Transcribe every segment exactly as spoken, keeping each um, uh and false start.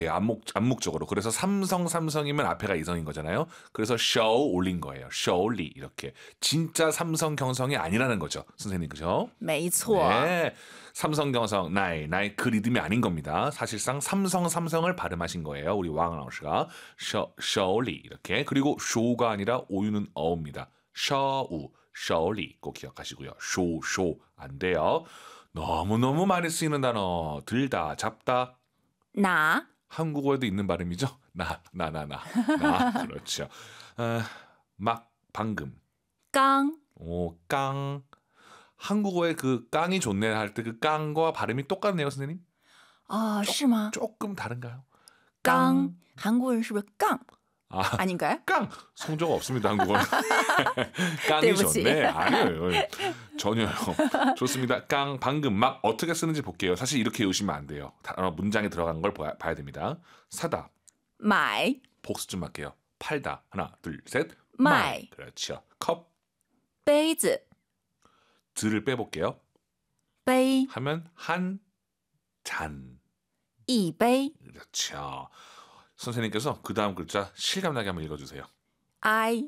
예, 암묵, 암묵적으로. 그래서 삼성 삼성이면 앞에가 이성인 거잖아요. 그래서 show 올린 거예요. surely 이렇게. 진짜 삼성 경성이 아니라는 거죠. 선생님 그죠? 没错。 네. 삼성 경성 나이 나이 그 리듬이 아닌 겁니다. 사실상 삼성 삼성을 발음하신 거예요. 우리 왕老师가 surely 이렇게. 그리고 show가 아니라 오유는 어입니다. show, surely 꼭 기억하시고요. show, show 안 돼요. 너무너무 많이 쓰이는 단어. 들다, 잡다. 拿 한국어에도 있는 발음이죠. 나, 나, 나, 나. 나. 그렇죠. 어, 막, 방금. 刚 오, 깡. 한국어의 그 깡이 좋네 할 때 그 깡과 발음이 똑같네요, 선생님. 哦，是吗？ 조금 다른가요? 刚韩国人是不是杠 아, 아닌가요? 깡. 성조가 없습니다, 한국어는. 깡이 对不起。 좋네. 아니에요. 전혀요. 좋습니다. 깡, 방금, 막 어떻게 쓰는지 볼게요. 사실 이렇게 외우시면 안 돼요. 다- 어, 문장에 들어간 걸 봐야, 봐야 됩니다. 사다. 买 복수 좀 할게요. 팔다. 하나, 둘, 셋. 마이. 그렇죠. 컵. 杯子 들을 빼볼게요. 杯 하면 한 잔. 一杯 그렇죠. 선생님께서 그 다음 글자 실감나게 한번 읽어주세요. I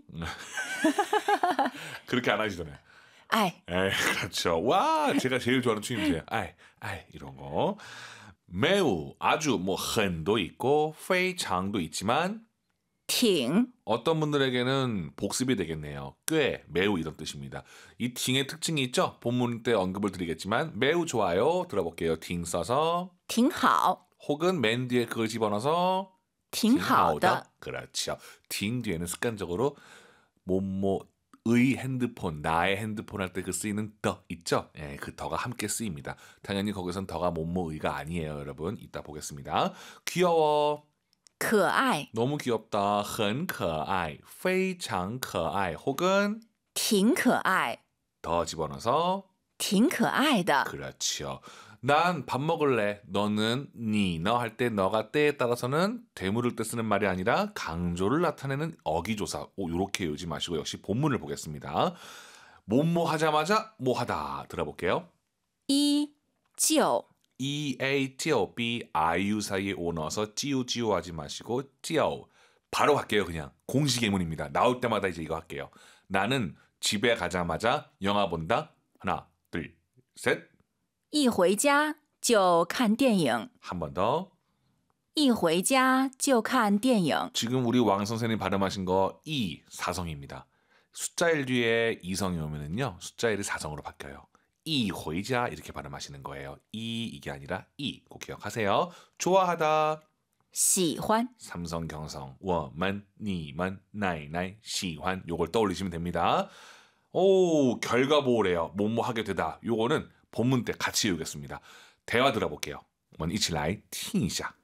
그렇게 안 하시잖아요. I 에이, 그렇죠. 와, 제가 제일 좋아하는 춤이세요. 아이, 아이, 이런 거. 매우, 아주, 뭐, 很도 있고, 非常도 있지만, 挺 어떤 분들에게는 복습이 되겠네요. 꽤, 매우 이런 뜻입니다. 이 팅의 특징이 있죠? 본문 때 언급을 드리겠지만, 매우 좋아요. 들어볼게요. 팅 써서, 挺好 혹은 맨 뒤에 그걸 집어넣어서, 挺好的 그렇죠. 팅 뒤에는 습관적으로 뭐뭐의 핸드폰, 나의 핸드폰 할 때 그 쓰이는 더 있죠? 예, 그 더가 함께 쓰입니다. 당연히 거기선 더가 뭐뭐의가 아니에요, 여러분. 이따 보겠습니다. 귀여워. 可爱 너무 귀엽다. 很可爱,非常可爱. 혹은 挺可爱 더 집어넣어서 挺可爱的 그렇죠. 난 밥 먹을래. 너는 니, 너 할 때 너가 때에 따라서는 되물을 때 쓰는 말이 아니라 강조를 나타내는 어기조사. 오, 요렇게 외우지 마시고 역시 본문을 보겠습니다. 뭐뭐 하자마자 뭐 하다. 들어볼게요. 一就 E, A, T, B, I, U 사이에 O 넣어서 찌우 찌우 하지 마시고 찌우. 바로 갈게요 그냥. 공식 예문입니다. 나올 때마다 이제 이거 할게요. 나는 집에 가자마자 영화 본다. 하나, 둘, 셋. 一回家就看电影 한 번 더. 一回家就看电影 지금 우리 왕 선생님 발음하신 거 이 사성입니다. 숫자 일 뒤에 이성이 오면은요. 숫자 일이 사성으로 바뀌어요. 이 회자 이렇게 발음하시는 거예요. 이 이게 아니라 이 꼭 기억하세요. 좋아하다. 喜欢 삼성 경성 我们你们 나이 나이 喜欢 요걸 떠올리시면 됩니다. 오, 결과 보호래요. 뭐뭐 하게 되다. 요거는 본문 때 같이 외우겠습니다. 대화 들어볼게요. 我们一起来听一下.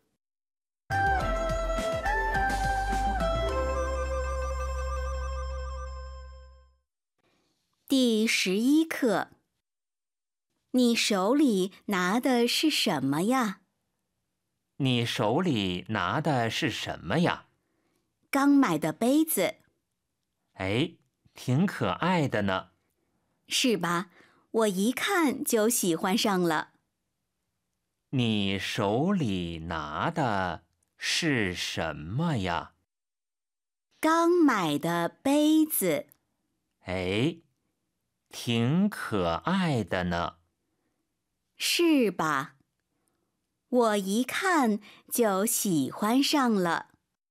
第十一课，你手里拿的是什么呀？ 你手里拿的是什么呀？ 刚买的杯子， 哎，挺可爱的呢。 是吧？我一看就喜欢上了。 你手里拿的是什么呀？ 刚买的杯子， 哎，挺可爱的呢。 是吧？我一看就喜欢上了。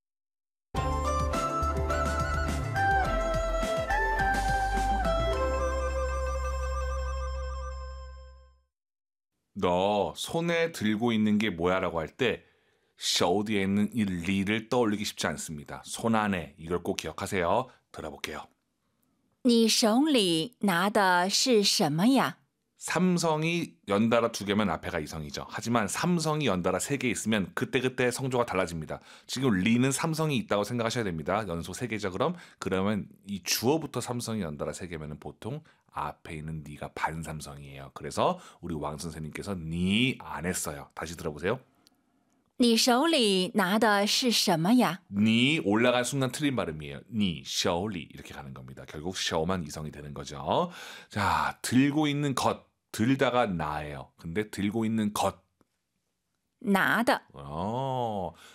너 손에 들고 있는 게 뭐야라고 할 때 show 뒤에 있는 이 리를 떠올리기 쉽지 않습니다. 손 안에 이걸 꼭 기억하세요. 들어볼게요. 你手里拿的是什么呀？ 삼성이 연달아 두 개면 앞에가 이성이죠. 하지만 삼성이 연달아 세 개 있으면 그때그때 성조가 달라집니다. 지금 리는 삼성이 있다고 생각하셔야 됩니다. 연속 세 개죠. 그럼 그러면 이 주어부터 삼성이 연달아 세 개면 보통 앞에 있는 니가 반삼성이에요. 그래서 우리 왕 선생님께서 니 안 했어요. 다시 들어보세요. 你手里拿的是什么呀？ 니 올라간 순간 틀린 발음이에요. 니, 셔리 이렇게 가는 겁니다. 결국 셔만 이성이 되는 거죠. 자, 들고 있는 것. 들다가 나예요. 근데 들고 있는 것. 拿的 어,